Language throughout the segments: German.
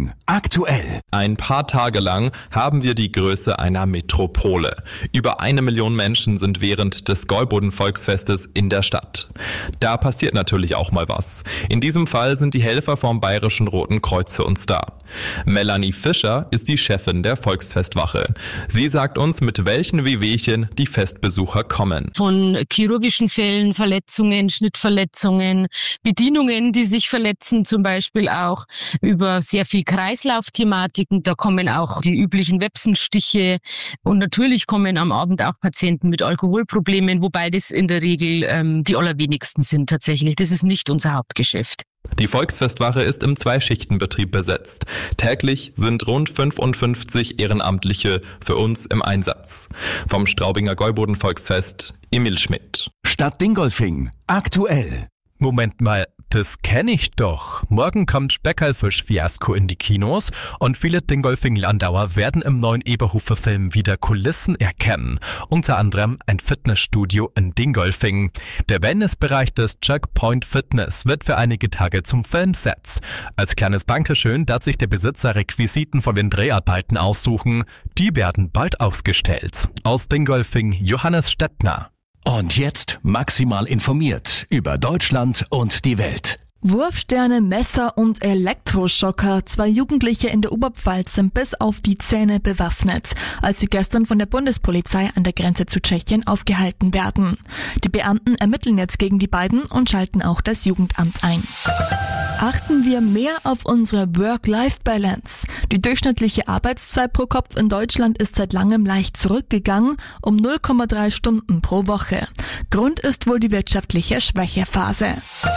Dingolfing, aktuell. Ein paar Tage lang haben wir die Größe einer Metropole. Über 1 Million Menschen sind während des Gäuboden-Volksfestes in der Stadt. Da passiert natürlich auch mal was. In diesem Fall sind die Helfer vom Bayerischen Roten Kreuz für uns da. Melanie Fischer ist die Chefin der Volksfestwache. Sie sagt uns, mit welchen Wehwehchen die Festbesucher kommen. Von chirurgischen Fällen, Verletzungen, Schnittverletzungen, Bedienungen, die sich verletzen, zum Beispiel auch über sehr viel Kreislaufthematiken. Da kommen auch die üblichen Websenstiche und natürlich kommen am Abend auch Patienten mit Alkoholproblemen, wobei das in der Regel die allerwenigsten sind tatsächlich. Das ist nicht unser Hauptgeschäft. Die Volksfestwache ist im 2-Schichten-Betrieb besetzt. Täglich sind rund 55 Ehrenamtliche für uns im Einsatz. Vom Straubinger Gäuboden-Volksfest, Emil Schmidt. Stadt Dingolfing, aktuell. Moment mal, das kenne ich doch. Morgen kommt Speckerlfisch-Fiasko in die Kinos und viele Dingolfing-Landauer werden im neuen Eberhofer-Film wieder Kulissen erkennen. Unter anderem ein Fitnessstudio in Dingolfing. Der Wellnessbereich des Checkpoint Fitness wird für einige Tage zum Filmset. Als kleines Dankeschön darf sich der Besitzer Requisiten von den Dreharbeiten aussuchen. Die werden bald ausgestellt. Aus Dingolfing, Johannes Stettner. Und jetzt maximal informiert über Deutschland und die Welt. Wurfsterne, Messer und Elektroschocker. 2 Jugendliche in der Oberpfalz sind bis auf die Zähne bewaffnet, als sie gestern von der Bundespolizei an der Grenze zu Tschechien aufgehalten werden. Die Beamten ermitteln jetzt gegen die beiden und schalten auch das Jugendamt ein. Achten wir mehr auf unsere Work-Life-Balance. Die durchschnittliche Arbeitszeit pro Kopf in Deutschland ist seit langem leicht zurückgegangen, um 0,3 Stunden pro Woche. Grund ist wohl die wirtschaftliche Schwächephase.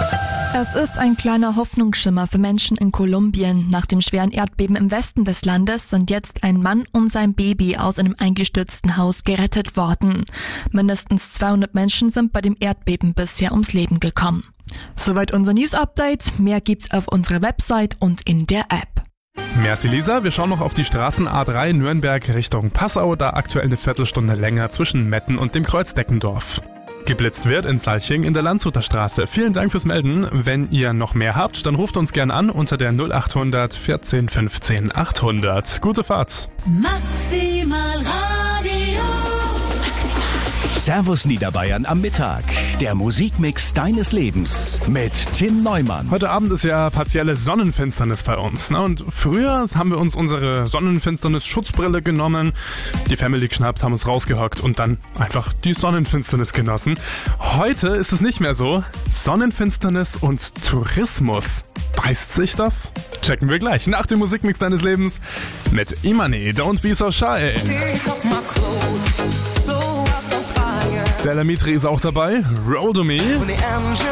Es ist ein kleiner Hoffnungsschimmer für Menschen in Kolumbien. Nach dem schweren Erdbeben im Westen des Landes sind jetzt ein Mann und sein Baby aus einem eingestürzten Haus gerettet worden. Mindestens 200 Menschen sind bei dem Erdbeben bisher ums Leben gekommen. Soweit unser News-Update. Mehr gibt's auf unserer Website und in der App. Merci Lisa, wir schauen noch auf die Straßen A3 Nürnberg Richtung Passau, da aktuell eine Viertelstunde länger zwischen Metten und dem Kreuz Deckendorf. Geblitzt wird in Salching in der Landshuter Straße. Vielen Dank fürs Melden. Wenn ihr noch mehr habt, dann ruft uns gern an unter der 0800 14 15 800. Gute Fahrt. Maximal Radio. Servus Niederbayern am Mittag. Der Musikmix deines Lebens mit Tim Neumann. Heute Abend ist ja partielle Sonnenfinsternis bei uns. Und früher haben wir uns unsere Sonnenfinsternis-Schutzbrille genommen, die Family geschnappt, haben uns rausgehockt und dann einfach die Sonnenfinsternis genossen. Heute ist es nicht mehr so. Sonnenfinsternis und Tourismus. Beißt sich das? Checken wir gleich nach dem Musikmix deines Lebens mit Imani, Don't Be So Shy. Della Mitri ist auch dabei, Roll to Me.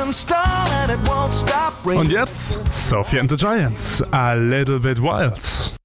Und jetzt Sophie and the Giants, A Little Bit Wild.